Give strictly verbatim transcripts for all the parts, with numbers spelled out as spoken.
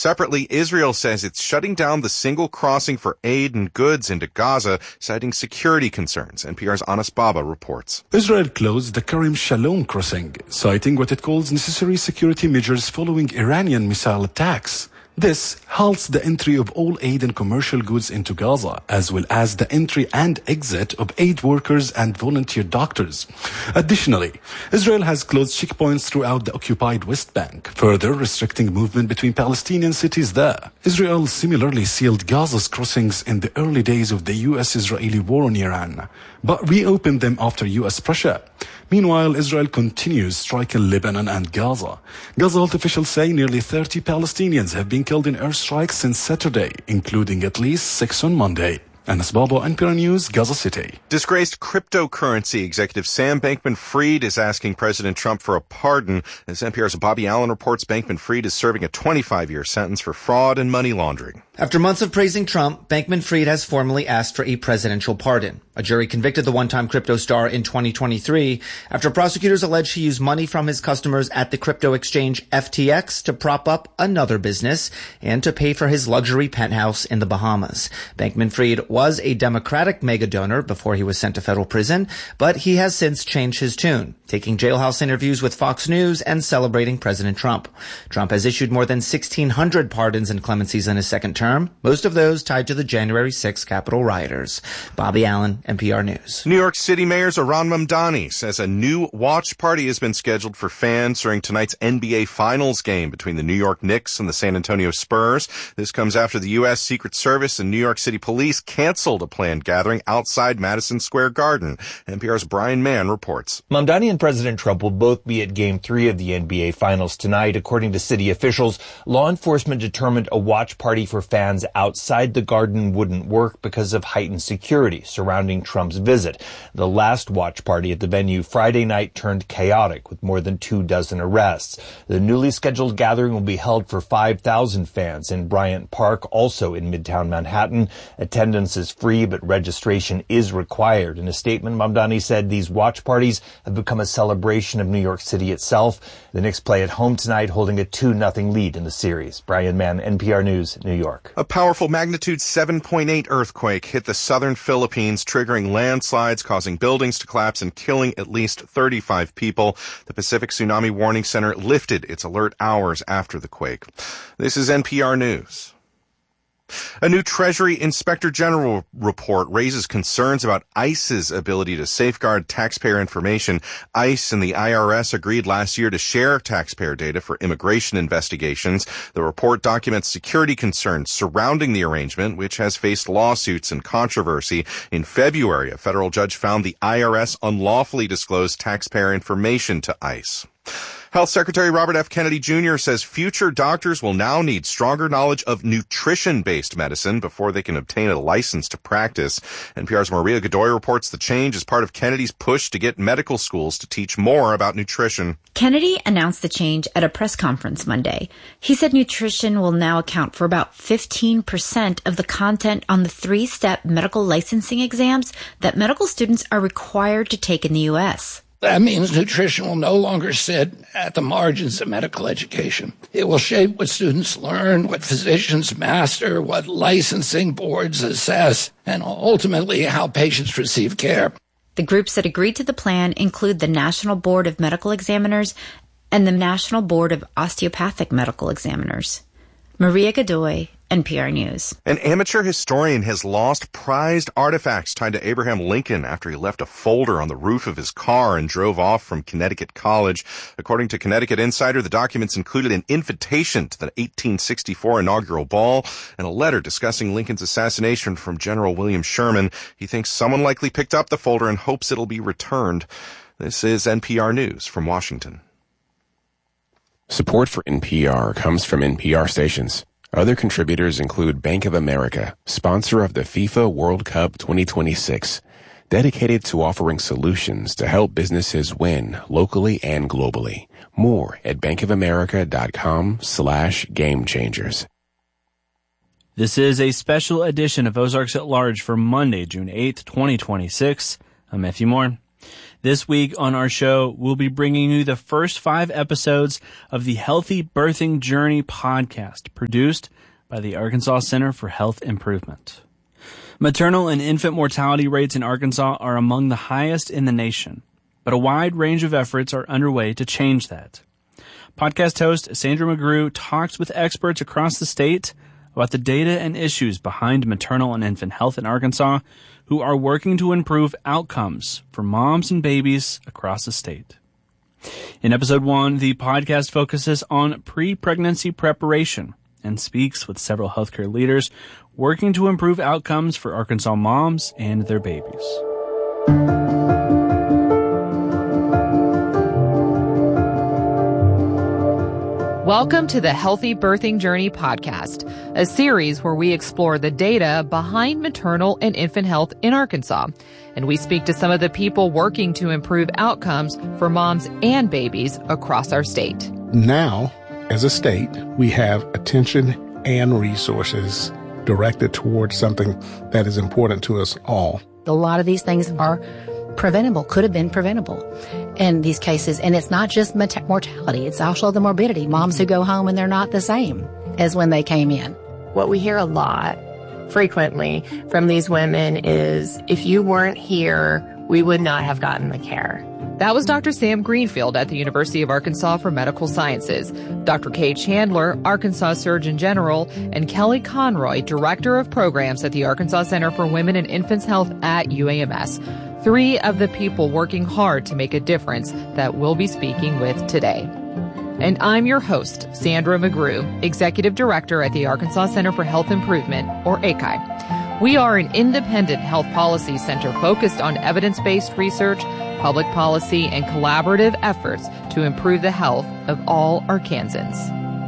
Separately, Israel says it's shutting down the single crossing for aid and goods into Gaza, citing security concerns. N P R's Anas Baba reports. Israel closed the Karim Shalom crossing, citing what it calls necessary security measures following Iranian missile attacks. This halts the entry of all aid and commercial goods into Gaza, as well as the entry and exit of aid workers and volunteer doctors. Additionally, Israel has closed checkpoints throughout the occupied West Bank, further restricting movement between Palestinian cities there. Israel similarly sealed Gaza's crossings in the early days of the U S-Israeli war on Iran, but reopened them after U S pressure. Meanwhile, Israel continues striking Lebanon and Gaza. Gaza health officials say nearly thirty Palestinians have been killed in airstrikes since Saturday, including at least six on Monday. Anas Baba, N P R News, Gaza City. Disgraced cryptocurrency executive Sam Bankman-Fried is asking President Trump for a pardon. As N P R's Bobby Allen reports, Bankman-Fried is serving a twenty-five year sentence for fraud and money laundering. After months of praising Trump, Bankman-Fried has formally asked for a presidential pardon. A jury convicted the one-time crypto star in twenty twenty-three after prosecutors alleged he used money from his customers at the crypto exchange F T X to prop up another business and to pay for his luxury penthouse in the Bahamas. Bankman-Fried was a Democratic mega donor before he was sent to federal prison, but he has since changed his tune, taking jailhouse interviews with Fox News and celebrating President Trump. Trump has issued more than sixteen hundred pardons and clemencies in his second term, most of those tied to the January sixth Capitol rioters. Bobby Allen, N P R News. New York City Mayor Zohran Mamdani says a new watch party has been scheduled for fans during tonight's N B A Finals game between the New York Knicks and the San Antonio Spurs. This comes after the U S Secret Service and New York City Police canceled a planned gathering outside Madison Square Garden. N P R's Brian Mann reports. Mamdani and President Trump will both be at Game three of the N B A Finals tonight. According to city officials, law enforcement determined a watch party for fans outside the Garden wouldn't work because of heightened security surrounding Trump's visit. The last watch party at the venue Friday night turned chaotic with more than two dozen arrests. The newly scheduled gathering will be held for five thousand fans in Bryant Park, also in Midtown Manhattan. Attendance is free, but registration is required. In a statement, Mamdani said these watch parties have become a celebration of New York City itself. The Knicks play at home tonight, holding a two nothing lead in the series. Brian Mann, N P R News, New York. A powerful magnitude seven point eight earthquake hit the southern Philippines, triggering landslides, causing buildings to collapse and killing at least thirty-five people. The Pacific Tsunami Warning Center lifted its alert hours after the quake. This is N P R News. A new Treasury Inspector General report raises concerns about ICE's ability to safeguard taxpayer information. ICE and the I R S agreed last year to share taxpayer data for immigration investigations. The report documents security concerns surrounding the arrangement, which has faced lawsuits and controversy. In February, a federal judge found the I R S unlawfully disclosed taxpayer information to ICE. Health Secretary Robert F. Kennedy Junior says future doctors will now need stronger knowledge of nutrition-based medicine before they can obtain a license to practice. N P R's Maria Godoy reports the change is part of Kennedy's push to get medical schools to teach more about nutrition. Kennedy announced the change at a press conference Monday. He said nutrition will now account for about fifteen percent of the content on the three-step medical licensing exams that medical students are required to take in the U S That means nutrition will no longer sit at the margins of medical education. It will shape what students learn, what physicians master, what licensing boards assess, and ultimately how patients receive care. The groups that agreed to the plan include the National Board of Medical Examiners and the National Board of Osteopathic Medical Examiners. Maria Godoy, N P R News. An amateur historian has lost prized artifacts tied to Abraham Lincoln after he left a folder on the roof of his car and drove off from Connecticut College. According to Connecticut Insider, the documents included an invitation to the eighteen sixty-four inaugural ball and a letter discussing Lincoln's assassination from General William Sherman. He thinks someone likely picked up the folder and hopes it'll be returned. This is N P R News from Washington. Support for N P R comes from N P R stations. Other contributors include Bank of America, sponsor of the FIFA World Cup twenty twenty-six, dedicated to offering solutions to help businesses win locally and globally. More at bankofamerica.com slash game changers. This is a special edition of Ozarks at Large for Monday, June eighth, twenty twenty-six. I'm Matthew Moore. This week on our show, we'll be bringing you the first five episodes of the Healthy Birthing Journey podcast, produced by the Arkansas Center for Health Improvement. Maternal and infant mortality rates in Arkansas are among the highest in the nation, but a wide range of efforts are underway to change that. Podcast host Sandra McGrew talks with experts across the state about the data and issues behind maternal and infant health in Arkansas, who are working to improve outcomes for moms and babies across the state. In episode one, the podcast focuses on pre-pregnancy preparation and speaks with several healthcare leaders working to improve outcomes for Arkansas moms and their babies. Welcome to the Healthy Birthing Journey podcast, a series where we explore the data behind maternal and infant health in Arkansas. And we speak to some of the people working to improve outcomes for moms and babies across our state. Now, as a state, we have attention and resources directed towards something that is important to us all. A lot of these things are preventable, could have been preventable in these cases. And it's not just mortality, it's also the morbidity. Moms who go home and they're not the same as when they came in. What we hear a lot, frequently, from these women is, if you weren't here, we would not have gotten the care. That was Doctor Sam Greenfield at the University of Arkansas for Medical Sciences, Doctor Kay Chandler, Arkansas Surgeon General, and Kelly Conroy, Director of Programs at the Arkansas Center for Women and Infants Health at U A M S. Three of the people working hard to make a difference that we'll be speaking with today. And I'm your host, Sandra McGrew, Executive Director at the Arkansas Center for Health Improvement, or A C I. We are an independent health policy center focused on evidence-based research, public policy, and collaborative efforts to improve the health of all Arkansans.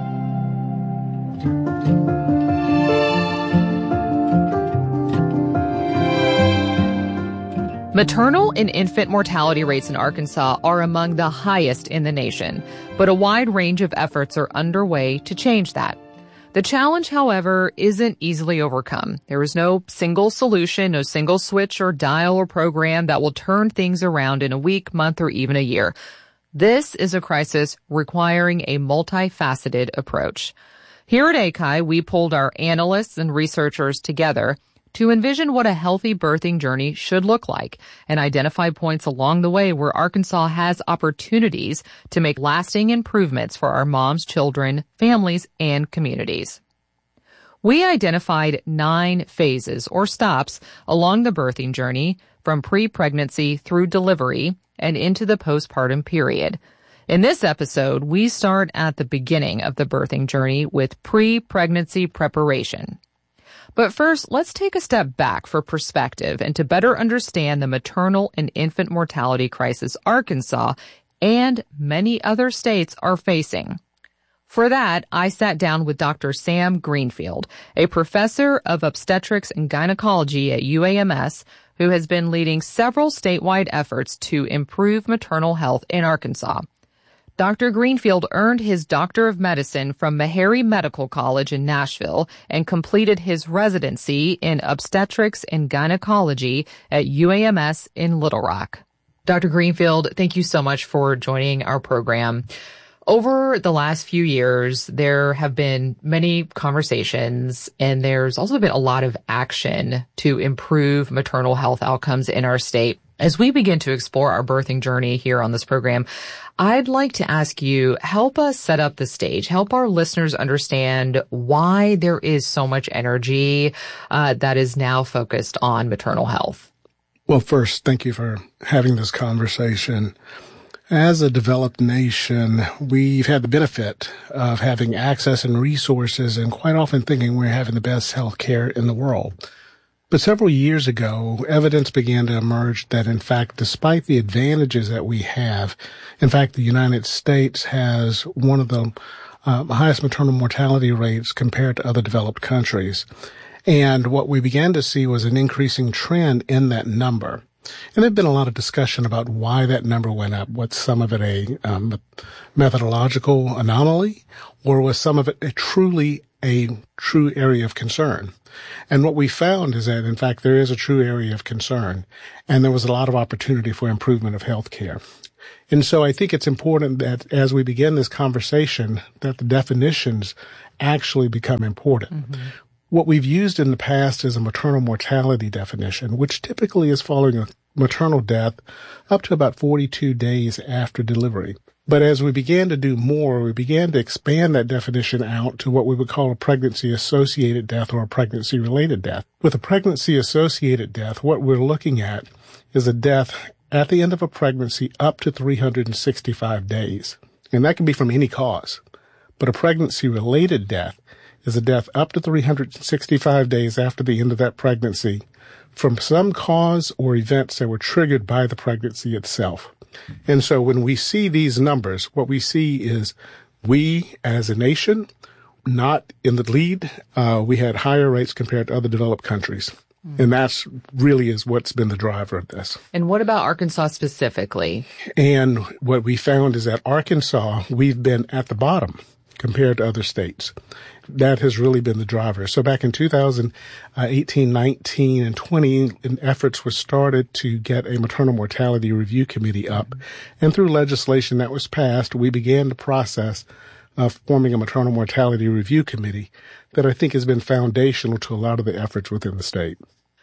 Maternal and infant mortality rates in Arkansas are among the highest in the nation, but a wide range of efforts are underway to change that. The challenge, however, isn't easily overcome. There is no single solution, no single switch or dial or program that will turn things around in a week, month, or even a year. This is a crisis requiring a multifaceted approach. Here at A C I, we pulled our analysts and researchers together to envision what a healthy birthing journey should look like and identify points along the way where Arkansas has opportunities to make lasting improvements for our moms, children, families, and communities. We identified nine phases or stops along the birthing journey from pre-pregnancy through delivery and into the postpartum period. In this episode, we start at the beginning of the birthing journey with pre-pregnancy preparation. But first, let's take a step back for perspective and to better understand the maternal and infant mortality crisis Arkansas and many other states are facing. For that, I sat down with Doctor Sam Greenfield, a professor of obstetrics and gynecology at U A M S, who has been leading several statewide efforts to improve maternal health in Arkansas. Doctor Greenfield earned his Doctor of Medicine from Meharry Medical College in Nashville and completed his residency in obstetrics and gynecology at U A M S in Little Rock. Doctor Greenfield, thank you so much for joining our program. Over the last few years, there have been many conversations, and there's also been a lot of action to improve maternal health outcomes in our state. As we begin to explore our birthing journey here on this program, I'd like to ask you, help us set up the stage, help our listeners understand why there is so much energy uh, that is now focused on maternal health. Well, first, thank you for having this conversation. As a developed nation, we've had the benefit of having access and resources and quite often thinking we're having the best health care in the world. But several years ago, evidence began to emerge that, in fact, despite the advantages that we have, in fact, the United States has one of the uh, highest maternal mortality rates compared to other developed countries. And what we began to see was an increasing trend in that number. And there's been a lot of discussion about why that number went up. Was some of it a um, methodological anomaly, or was some of it a truly a true area of concern. And what we found is that, in fact, there is a true area of concern, and there was a lot of opportunity for improvement of health care. And so I think it's important that as we begin this conversation, that the definitions actually become important. Mm-hmm. What we've used in the past is a maternal mortality definition, which typically is following a maternal death up to about forty-two days after delivery. But as we began to do more, we began to expand that definition out to what we would call a pregnancy-associated death or a pregnancy-related death. With a pregnancy-associated death, what we're looking at is a death at the end of a pregnancy up to three hundred sixty-five days. And that can be from any cause. But a pregnancy-related death is a death up to three hundred sixty-five days after the end of that pregnancy from some cause or events that were triggered by the pregnancy itself. And so when we see these numbers, what we see is we as a nation, not in the lead, uh, we had higher rates compared to other developed countries. Mm. And that's really is what's been the driver of this. And what about Arkansas specifically? And what we found is that Arkansas, we've been at the bottom compared to other states. That has really been the driver. So back in two thousand eighteen, nineteen, and twenty, efforts were started to get a maternal mortality review committee up. And through legislation that was passed, we began the process of forming a maternal mortality review committee that I think has been foundational to a lot of the efforts within the state.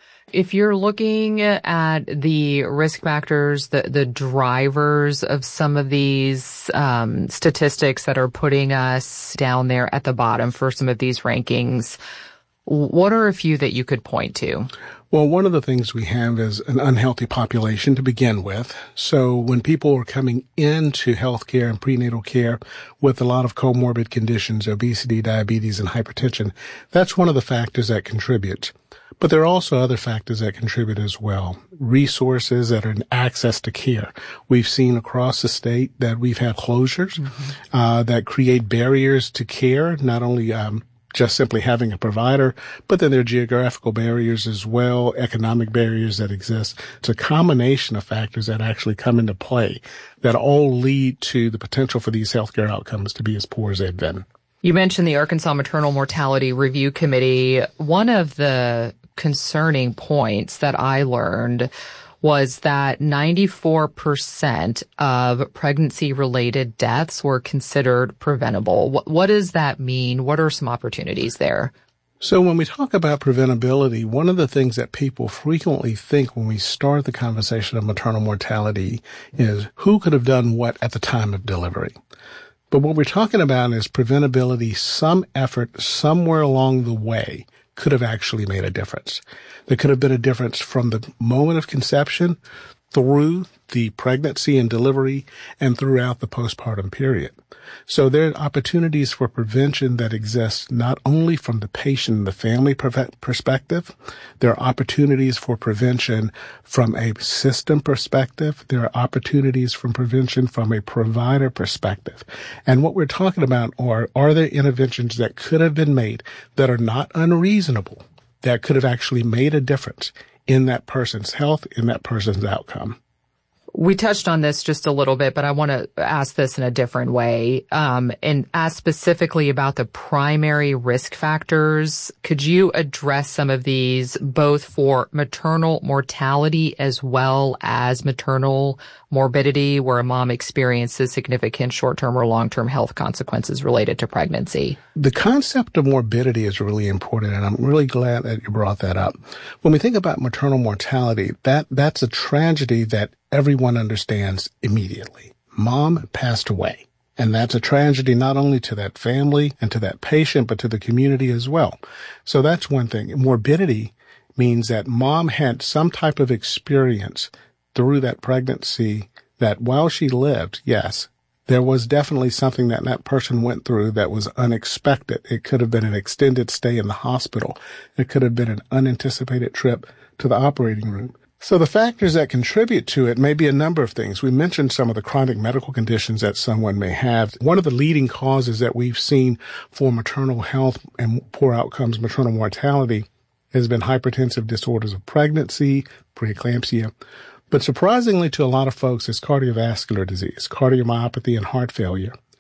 If you're looking at the risk factors, the, the drivers of some of these um, statistics that are putting us down there at the bottom for some of these rankings, what are a few that you could point to? Well, one of the things we have is an unhealthy population to begin with. So when people are coming into healthcare and prenatal care with a lot of comorbid conditions, obesity, diabetes, and hypertension, that's one of the factors that contributes. But there are also other factors that contribute as well. Resources that are in access to care. We've seen across the state that we've had closures mm-hmm. uh, that create barriers to care, not only um, just simply having a provider, but then there are geographical barriers as well, economic barriers that exist. It's a combination of factors that actually come into play that all lead to the potential for these healthcare outcomes to be as poor as they've been. You mentioned the Arkansas Maternal Mortality Review Committee. One of the concerning points that I learned was that ninety-four percent of pregnancy-related deaths were considered preventable. What, what does that mean? What are some opportunities there? So when we talk about preventability, one of the things that people frequently think when we start the conversation of maternal mortality is who could have done what at the time of delivery. But what we're talking about is preventability. Some effort somewhere along the way could have actually made a difference. There could have been a difference from the moment of conception through the pregnancy and delivery and throughout the postpartum period. So there are opportunities for prevention that exist not only from the patient and the family perspective. There are opportunities for prevention from a system perspective. There are opportunities from prevention from a provider perspective. And what we're talking about are, are there interventions that could have been made that are not unreasonable, that could have actually made a difference in that person's health, in that person's outcome? We touched on this just a little bit, but I want to ask this in a different way, um, and ask specifically about the primary risk factors. Could you address some of these both for maternal mortality as well as maternal morbidity, where a mom experiences significant short-term or long-term health consequences related to pregnancy? The concept of morbidity is really important, and I'm really glad that you brought that up. When we think about maternal mortality, that that's a tragedy that everyone understands immediately. Mom passed away. And that's a tragedy not only to that family and to that patient, but to the community as well. So that's one thing. Morbidity means that mom had some type of experience through that pregnancy that while she lived, yes, there was definitely something that that person went through that was unexpected. It could have been an extended stay in the hospital. It could have been an unanticipated trip to the operating room. So the factors that contribute to it may be a number of things. We mentioned some of the chronic medical conditions that someone may have. One of the leading causes that we've seen for maternal health and poor outcomes, maternal mortality, has been hypertensive disorders of pregnancy, preeclampsia. But surprisingly to a lot of folks, it's cardiovascular disease, cardiomyopathy, and heart failure.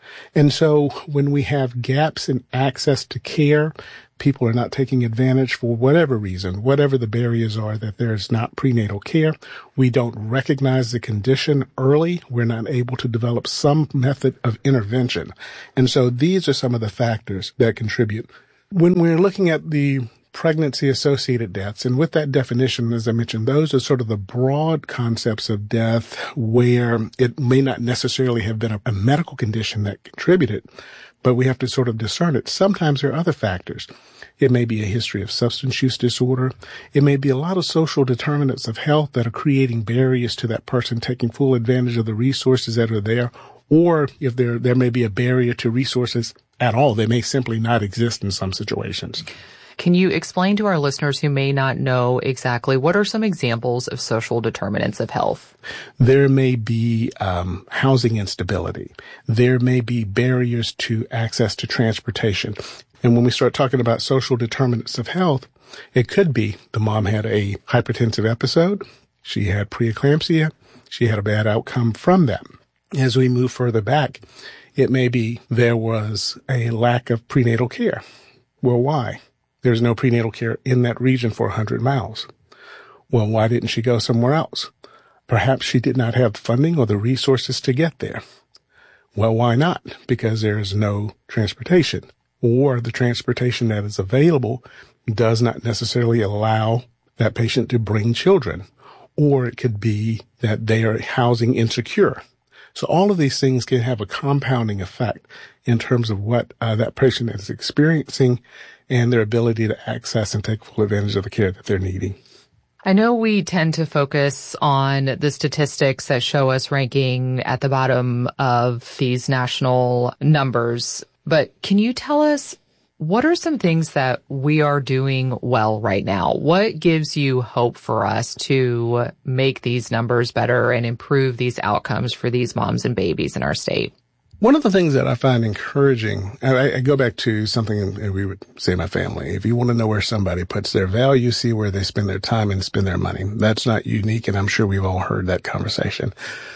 And so when we have gaps in access to care, people are not taking advantage for whatever reason, whatever the barriers are, that there's not prenatal care. We don't recognize the condition early. We're not able to develop some method of intervention. And so these are some of the factors that contribute. When we're looking at the pregnancy-associated deaths, and with that definition, as I mentioned, those are sort of the broad concepts of death where it may not necessarily have been a, a medical condition that contributed, but we have to sort of discern it. Sometimes there are other factors. It may be a history of substance use disorder. It may be a lot of social determinants of health that are creating barriers to that person taking full advantage of the resources that are there. Or if there, there may be a barrier to resources at all. They may simply not exist in some situations. Can you explain to our listeners who may not know exactly what are some examples of social determinants of health? There may be um, housing instability. There may be barriers to access to transportation. And when we start talking about social determinants of health, it could be the mom had a hypertensive episode. She had preeclampsia. She had a bad outcome from that. As we move further back, it may be there was a lack of prenatal care. Well, why? There's no prenatal care in that region for one hundred miles. Well, why didn't she go somewhere else? Perhaps she did not have the funding or the resources to get there. Well, why not? Because there is no transportation, or the transportation that is available does not necessarily allow that patient to bring children, or it could be that they are housing insecure. So all of these things can have a compounding effect in terms of what uh, that patient is experiencing and their ability to access and take full advantage of the care that they're needing. I know we tend to focus on the statistics that show us ranking at the bottom of these national numbers, but can you tell us what are some things that we are doing well right now? What gives you hope for us to make these numbers better and improve these outcomes for these moms and babies in our state? One of the things that I find encouraging, I, I go back to something we would say in my family. If you want to know where somebody puts their value, see where they spend their time and spend their money. That's not unique, and I'm sure we've all heard that conversation.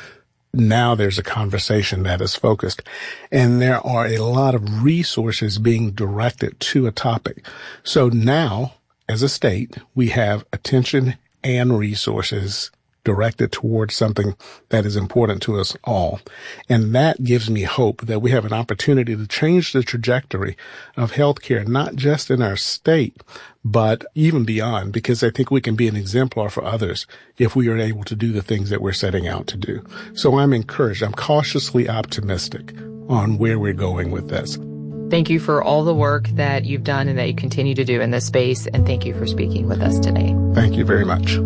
Now there's a conversation that is focused, and there are a lot of resources being directed to a topic. So now, as a state, we have attention and resources directed towards something that is important to us all. And that gives me hope that we have an opportunity to change the trajectory of healthcare, not just in our state, but even beyond, because I think we can be an exemplar for others if we are able to do the things that we're setting out to do. So I'm encouraged. I'm cautiously optimistic on where we're going with this. Thank you for all the work that you've done and that you continue to do in this space. And thank you for speaking with us today. Thank you very much.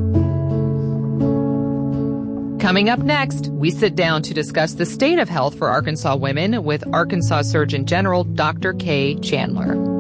Coming up next, we sit down to discuss the state of health for Arkansas women with Arkansas Surgeon General Doctor Kay Chandler.